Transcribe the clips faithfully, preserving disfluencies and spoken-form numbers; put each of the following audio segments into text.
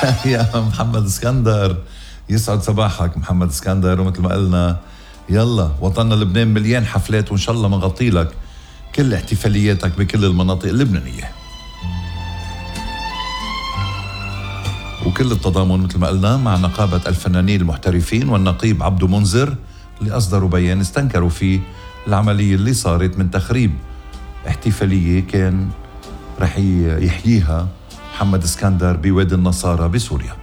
يا محمد اسكندر، يسعد صباحك محمد اسكندر. ومثل ما قلنا يلا وطننا لبنان مليان حفلات، وإن شاء الله منغطي لك كل احتفالياتك بكل المناطق اللبنانية، وكل التضامن مثل ما قلنا مع نقابة الفنانين المحترفين والنقيب عبدو منذر اللي أصدروا بيان استنكروا فيه العملية اللي صارت من تخريب احتفالية كان رح يحييها محمد اسكندر بوادي النصارى بسوريا.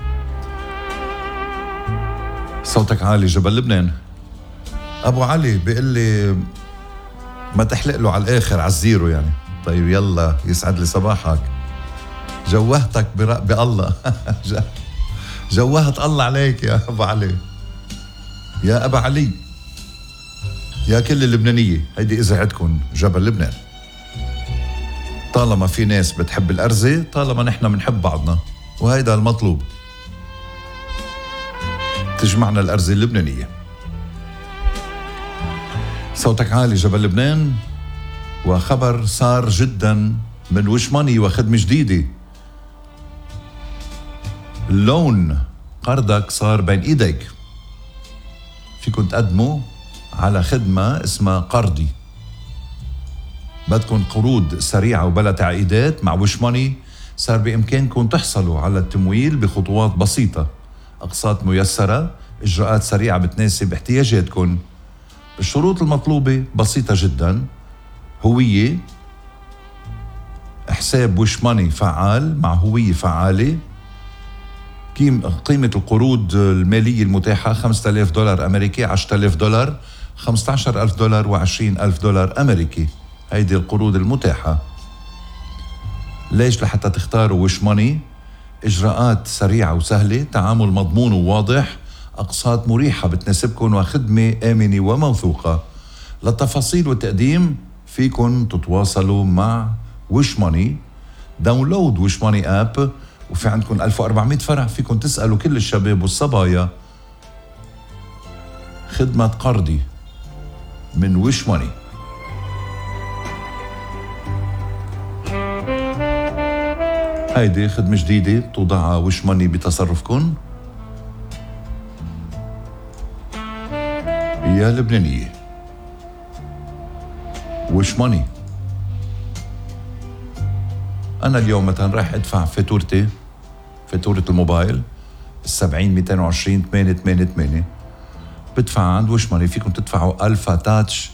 صوتك عالي جبل لبنان. أبو علي بيقول لي ما تحلق له على الآخر على الزيرو يعني. طيب يلا يسعد لي صباحك. جوهتك بالله جوهت الله عليك يا أبو علي، يا أبا علي، يا كل اللبنانية. هيدي إذاعتكم جبل لبنان. طالما في ناس بتحب الأرزة، طالما نحن بنحب بعضنا، وهيدا المطلوب، تجمعنا الأرزة اللبنانية. صوتك عالي جبل لبنان. وخبر صار جدا من وش ماني وخدمة جديدة. اللون قرضك صار بين ايديك، فيكن تقدموا على خدمة اسمها قرضي. بدكن قروض سريعة وبلا تعقيدات مع وش ماني. صار بإمكانكم تحصلوا على التمويل بخطوات بسيطة، أقساط ميسرة، إجراءات سريعة بتناسب احتياجاتكم. الشروط المطلوبة بسيطة جدا: هوية، حساب وش ماني فعال مع هوية فعالة. قيمة القروض المالية المتاحة خمسة آلاف دولار أمريكي، عشرة آلاف دولار، خمسة عشر ألف دولار، وعشرين ألف دولار أمريكي. هيدي القروض المتاحة. ليش؟ لحتى تختاروا وش ماني. إجراءات سريعة وسهلة، تعامل مضمون وواضح، أقساط مريحة بتناسبكم، وخدمة آمنة وموثوقة. للتفاصيل والتقديم فيكن تتواصلوا مع وش ماني. داونلود وش ماني آب، وفي عندكم ألف وأربعمية فرع فيكن تسألوا كل الشباب والصبايا. خدمة قرضي من وش ماني. هيدي خدمة جديدة توضعها وش ماني بتصرفكن يا لبنانية. وش ماني. أنا اليوم مثلا رايح أدفع فاتورتي، فاتورة الموبايل السبعين مئتين وعشرين ثمانية ثمانية ثمانية، بدفع عند وش ماني. فيكم تدفعوا ألفا، تاتش،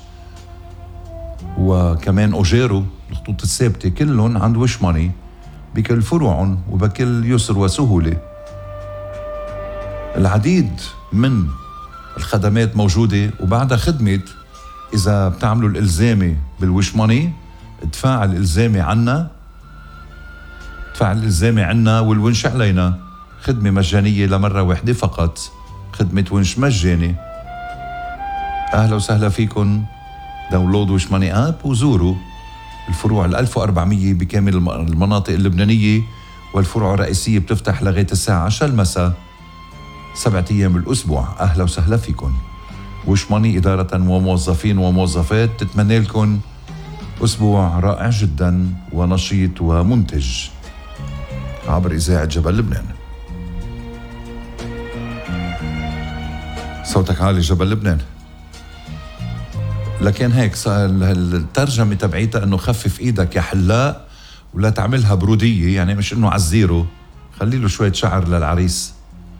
وكمان أوجيرو، الخطوط الثابتة، كلهم عند وش ماني بكل فروعهم وبكل يسر وسهولة. العديد من الخدمات موجودة، وبعدها خدمة إذا بتعملوا الإلزامي بالوش ماني، ادفاع الإلزامي عنا، ادفاع الإلزامي عنا والونش علينا. خدمة مجانية لمرة واحدة فقط، خدمة ونش مجاني. أهلا وسهلا فيكن. داونلود وش ماني آب وزوروا الفروع الألف وأربعمية بكامل المناطق اللبنانية، والفروع الرئيسية بتفتح لغاية الساعة عشرة المساء سبعة أيام بالأسبوع. أهلا وسهلا فيكن. وش ماني إدارة وموظفين وموظفات تتمنى لكم أسبوع رائع جدا ونشيط ومنتج عبر إذاعة جبل لبنان. صوتك عالي جبل لبنان. لكن هيك الترجمة تبعيتها انه خفف ايدك يا حلاق ولا تعملها برودية، يعني مش انه عزيره، خلي له شوية شعر للعريس.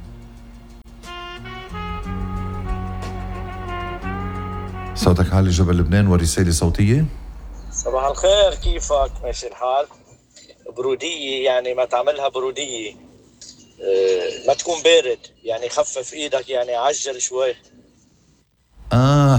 صوتك عالي جبل لبنان ورسالة صوتية. صباح الخير، كيفك؟ ماشي الحال؟ برودية يعني ما تعملها برودية، اه ما تكون بارد، يعني خفف ايدك، يعني عجل شوي. آه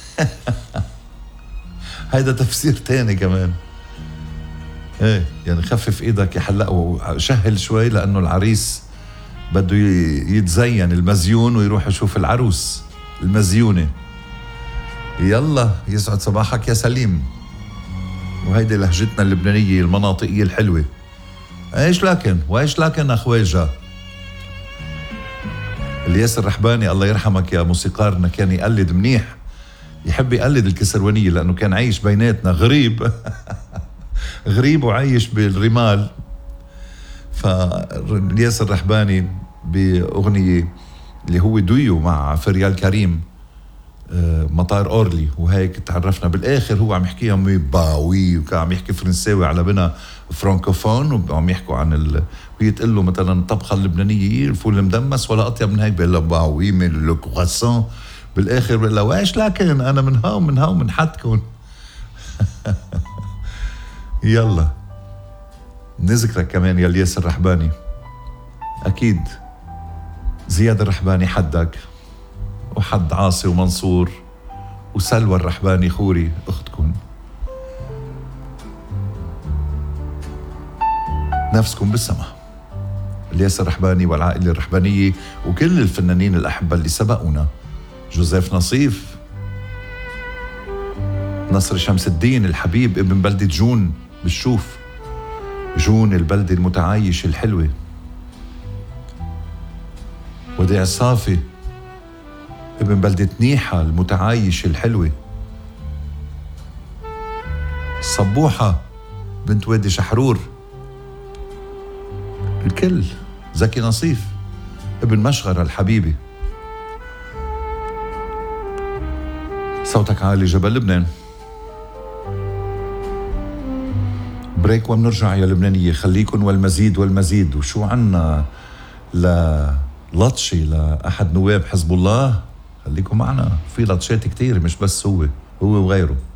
هيدا تفسير تاني كمان. ايه يعني خفف ايدك يحلق وشهل شوي، لانه العريس بده يتزين المزيون ويروح يشوف العروس المزيونة. يلا يسعد صباحك يا سليم. وهيدي لهجتنا اللبنانية المناطقية الحلوة. ايش لكن وايش لكن اخواجة. الياس الرحباني الله يرحمك يا موسيقارنا كان يقلد منيح، يحب يقلد الكسروانية لأنه كان عايش بيناتنا غريب غريب وعايش بالرمال، فالياس الرحباني بأغنية اللي هو دويو مع فريال كريم مطار أورلي، وهيك تعرفنا بالاخر هو عم يحكيها مي باوي، وكان عم يحكي فرنساوي على بنا فرانكوفون، وعم يحكوا عن ال... وهي تقول له مثلا الطبخه اللبنانيه الفول المدمس ولا اطيب من هيك، بيقول لها باوي من لو كرواسون، بالاخر بيقول لها وايش لكن انا من هون من هون من حدكم. يلا نذكرك كمان يا الياس الرحباني، اكيد زياد الرحباني حدك، وحد عاصي ومنصور، وسلوى الرحباني خوري اختكم، نفسكم بالسما. الياس الرحباني والعائلة الرحبانية وكل الفنانين الأحبة اللي سبقونا، جوزيف نصيف، نصر شمس الدين الحبيب ابن بلدة جون بالشوف، جون البلدة المتعايشة الحلوة، وديع الصافي ابن بلدة نيحة المتعايشة الحلوة، الصبوحة بنت وادي شحرور، الكل، زكي نصيف ابن مشغرة الحبيبة، صوتك عالي جبل لبنان. بريك ومنرجع يا لبنانية، خليكن والمزيد والمزيد. وشو عنا للطشي لأحد نواب حزب الله؟ خليكم معنا، في لطشات كتير مش بس هو هو وغيره.